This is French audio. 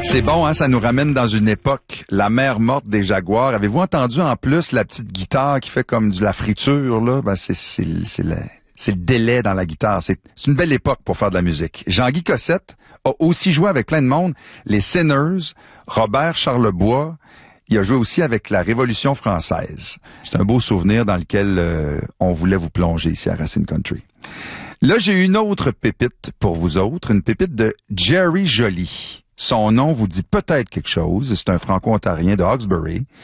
C'est bon, hein, ça nous ramène dans une époque, la mer morte des Jaguars. Avez-vous entendu en plus la petite guitare qui fait comme de la friture, là? Ben, c'est le délai dans la guitare. C'est une belle époque pour faire de la musique. Jean-Guy Cossette a aussi joué avec plein de monde. Les Sinners, Robert Charlebois. Il a joué aussi avec la Révolution française. C'est un beau souvenir dans lequel on voulait vous plonger ici à Racine Country. Là, j'ai une autre pépite pour vous autres, une pépite de Jerry Joly. Son nom vous dit peut-être quelque chose. C'est un Franco-Ontarien de Hawkesbury.